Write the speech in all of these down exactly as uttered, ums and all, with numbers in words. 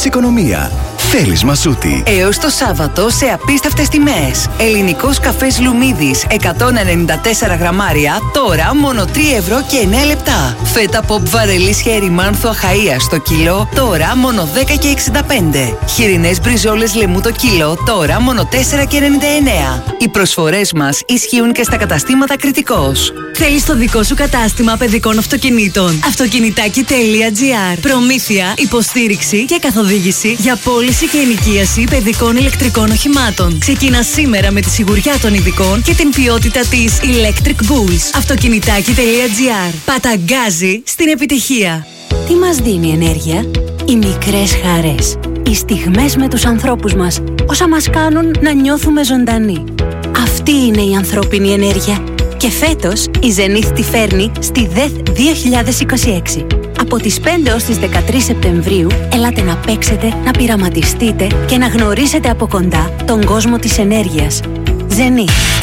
θέλεις οικονομία, θέλεις Μασούτη. Έως το Σάββατο σε απίστευτες τιμές. Ελληνικός καφές Λουμίδης εκατόν ενενήντα τέσσερα γραμμάρια, τώρα μόνο τρία ευρώ και εννέα λεπτά. Φέτα Pop βαρελής Χεριμάνθου Αχαΐας στο κιλό, τώρα μόνο δέκα και εξήντα πέντε. Χοιρινές μπριζόλες λεμού το κιλό, τώρα μόνο τέσσερα και ενενήντα εννέα. Οι προσφορές μας ισχύουν και στα καταστήματα Κρητικός. Θέλεις το δικό σου κατάστημα παιδικών αυτοκινήτων? Αυτοκινητάκι τελεία τζι άρ. Προμήθεια, υποστήριξη και καθοδήγηση για πώληση και ενοικίαση παιδικών ηλεκτρικών οχημάτων. Ξεκινά σήμερα με τη σιγουριά των ειδικών και την ποιότητα της Electric Bulls. Αυτοκινητάκι τελεία τζι άρ. Παταγκάζει στην επιτυχία. Τι μας δίνει ενέργεια? Οι μικρές χαρές. Οι στιγμές με τους ανθρώπους μας. Όσα μας κάνουν να νιώθουμε ζωντανοί. Αυτή είναι η ανθρώπινη ενέργεια. Και φέτος η Zenith τη φέρνει στη ΔΕΘ δύο χιλιάδες είκοσι έξι. Από τις πέντε ως τις δεκατρείς Σεπτεμβρίου ελάτε να παίξετε, να πειραματιστείτε και να γνωρίσετε από κοντά τον κόσμο της ενέργειας. Zenith.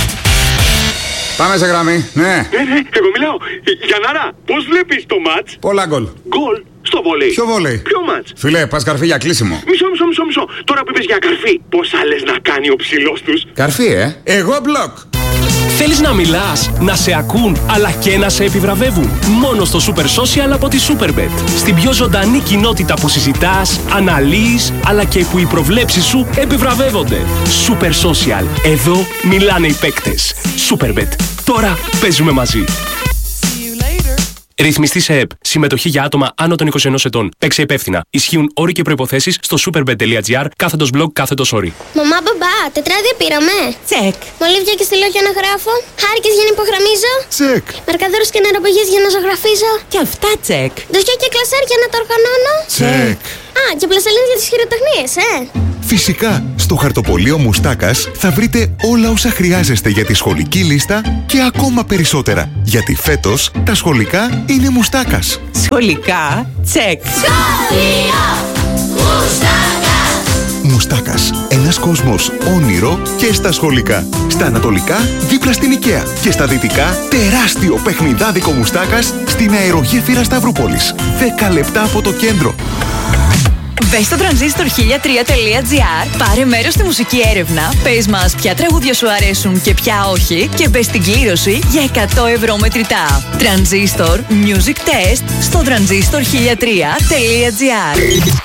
Πάμε σε γραμμή, ναι. Ναι, ναι, εγώ μιλάω. Γιαννάρα, πώς βλέπεις το μάτς? Πολλά γκολ. Γκολ στο βόλεϊ. Ποιο βόλεϊ? Ποιο μάτς? Φίλε, πας καρφί για κλείσιμο. Μισό, μισό, μισό, μισό. Τώρα που είπες για καρφί, πόσα λες να κάνει ο ψηλός τους? Καρφί, ε. Εγώ μπλοκ. Θέλεις να μιλάς, να σε ακούν, αλλά και να σε επιβραβεύουν? Μόνο στο Super Social από τη Superbet. Στην πιο ζωντανή κοινότητα που συζητάς, αναλύεις, αλλά και που οι προβλέψεις σου επιβραβεύονται. Super Social. Εδώ μιλάνε οι παίκτες. Superbet. Τώρα παίζουμε μαζί. Ρυθμιστή σε ΕΠ. Συμμετοχή για άτομα άνω των είκοσι ενός ετών. Παίξε υπεύθυνα. Ισχύουν όροι και προϋποθέσεις στο superbet τελεία τζι άρ κάθετος blog κάθετος όροι. Μαμά, μπαμπά, τετράδια πήραμε. Τσεκ. Μολύβια και στυλό για να γράφω. Χάρηκες για να υπογραμμίζω. Τσεκ. Μαρκαδόρους και νεροπηγές για να ζωγραφίζω. Και αυτά τσεκ. Ντοσιά και κλασέρ για να τα οργανώνω. Τσεκ. Α, και πλαστελίνες για τις χειροτεχνίες, ε. Φυσικά, στο χαρτοπολείο Μουστάκας θα βρείτε όλα όσα χρειάζεστε για τη σχολική λίστα και ακόμα περισσότερα. Γιατί φέτος τα σχολικά είναι Μουστάκας. Σχολικά τσεκ. Σχολείο Μουστάκας. Μουστάκας. Ένας κόσμος όνειρο και στα σχολικά. Στα ανατολικά, δίπλα στην IKEA. Και στα δυτικά, τεράστιο παιχνιδάδικο Μουστάκας στην αερογέφυρα Σταυρούπολης. δέκα λεπτά από το κέντρο. Μπες στο τρανζίστορ χίλια τρία τελεία τζι άρ, πάρε μέρος στη μουσική έρευνα, πες μας ποια τραγούδια σου αρέσουν και ποια όχι και μπες στην κλήρωση για εκατό ευρώ μετρητά. Τρανζίστορ Music Test στο τρανζίστορ χίλια τρία τελεία τζι άρ.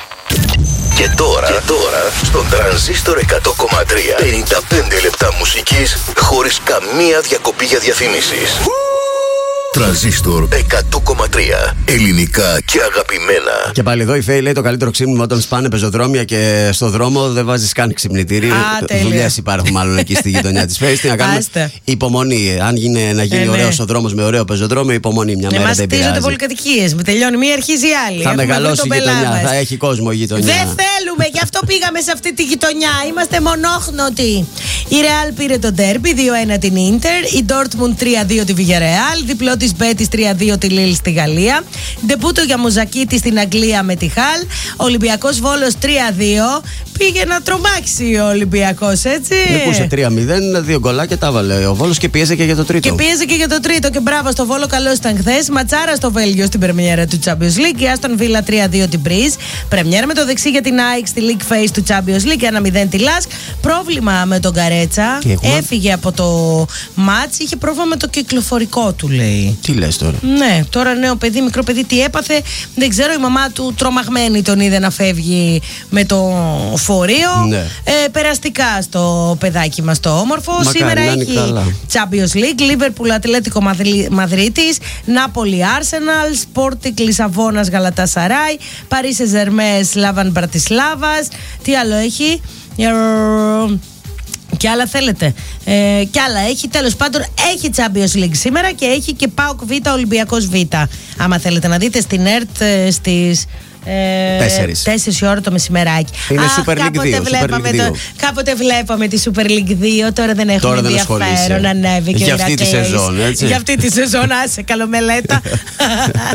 Και τώρα, και τώρα στον Τρανζίστορ εκατό κόμμα τρία, πενήντα πέντε λεπτά μουσικής χωρίς καμία διακοπή για διαφημίσεις. Τρανζίστορ εκατό κόμμα τρία. Ελληνικά και αγαπημένα. Και πάλι εδώ η Φέη λέει το καλύτερο ξύπνημα όταν σπάνε πεζοδρόμια και στο δρόμο δεν βάζεις καν ξυπνητήρι. Δουλειές υπάρχουν μάλλον εκεί στη γειτονιά της Φέης. Τι να κάνουμε? Υπομονή. Αν γίνει, να γίνει ε, ωραίος ναι. ο δρόμος με ωραίο πεζοδρόμιο, υπομονή μια μέρα. Δεν πειράζει. Εμάς πολυκατοικίες. Με τελειώνει μία, αρχίζει η άλλη. Θα μεγαλώσει η γειτονιά. Θα έχει κόσμο η γειτονιά. Δεν θέλουμε, γι' αυτό πήγαμε σε αυτή τη γειτονιά. Είμαστε μονόχνοτοι. Η Real πήρε το ντέρμπι δύο ένα την Ίντερ. Η Dortmund τρία δύο τη Villarreal. Διπλό της Μπέτης τρία δύο τη Λίλ στη Γαλλία. Ντεμπούτο για Μουζακίτη στην Αγγλία με τη Χαλ. Ολυμπιακός Βόλος τρία δύο. Πήγε να τρομάξει ο Ολυμπιακός, έτσι. Νικούσε τρία μηδέν, δύο γκολάκια τα βάλε ο Βόλος και πίεζε και για το τρίτο. Και πίεζε και για το τρίτο. Και μπράβο στο Βόλο, καλός ήταν χθες. Ματσάρα στο Βέλγιο στην πρεμιέρα του Champions League. Η Άστον Βίλα τρία δύο την Μπριζ. Πρεμιέρα με το δεξί για την ΑΕΚ στη League Phase του Champions League ένα μηδέν τη Λάσκ. Πρόβλημα με τον Καρέτσα. Έφυγε από το μάτς. Είχε πρόβλημα με το κυκλοφορικό του, λέει. Τι λες τώρα? Ναι, τώρα νέο παιδί, μικρό παιδί, τι έπαθε. Δεν ξέρω, η μαμά του τρομαγμένη τον είδε να φεύγει με το φορείο. Ναι. Ε, περαστικά στο παιδάκι μας το όμορφο. Μακάρι, σήμερα έχει καλά. Champions League, Liverpool, Ατλέτικο Μαδρίτης, Νάπολη, Arsenal, Sporting Λισαβόνας, Γαλατασαράι, Παρί Σεζερμές, Λάβαν Μπρατισλάβας. Τι άλλο έχει? Και άλλα θέλετε. Ε, και άλλα έχει. Τέλος πάντων, έχει Champions League σήμερα και έχει και ΠΑΟΚ Β, Ολυμπιακός Β. Άμα θέλετε να δείτε στην ΕΡΤ ε, στις ε, τέσσερις η ώρα το μεσημεράκι. Είναι Αχ, Super League δύο. Βλέπαμε Super League το, κάποτε βλέπαμε τη Super League δύο. Τώρα δεν έχουμε τώρα ενδιαφέρον να ανέβει και για αυτή τη σεζόν, έτσι. Για αυτή τη σεζόν, άσε καλομελέτα.